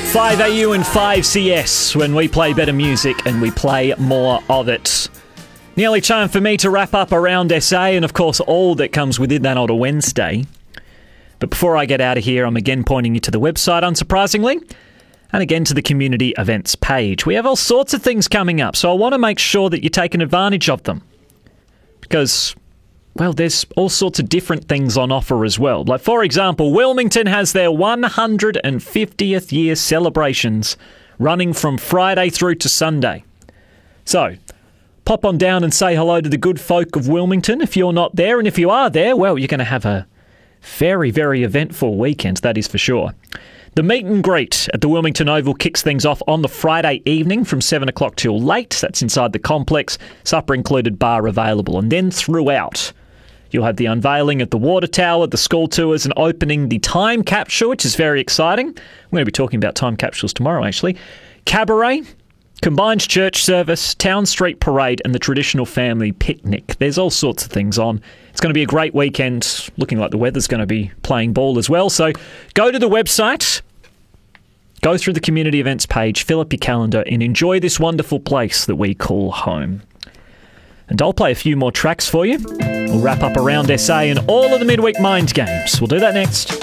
5AU and 5CS when we play better music and we play more of it. Nearly time for me to wrap up Around SA and of course all that comes within that on a Wednesday. But before I get out of here, I'm again pointing you to the website, unsurprisingly, and again to the community events page. We have all sorts of things coming up, so I want to make sure that you're taking advantage of them. Because, well, there's all sorts of different things on offer as well. Like, for example, Wilmington has their 150th year celebrations running from Friday through to Sunday. So, pop on down and say hello to the good folk of Wilmington if you're not there. And if you are there, well, you're going to have a very, very eventful weekend, that is for sure. The meet and greet at the Wilmington Oval kicks things off on the Friday evening from 7 o'clock till late. That's inside the complex. Supper included, bar available. And then throughout, you'll have the unveiling of the water tower, the school tours, and opening the time capsule, which is very exciting. We're going to be talking about time capsules tomorrow, actually. Cabaret, combined church service, Town Street Parade, and the traditional family picnic. There's all sorts of things on. It's going to be a great weekend. Looking like the weather's going to be playing ball as well. So go to the website, go through the community events page, fill up your calendar, and enjoy this wonderful place that we call home. And I'll play a few more tracks for you. We'll wrap up Around SA and all of the midweek mind games. We'll do that next.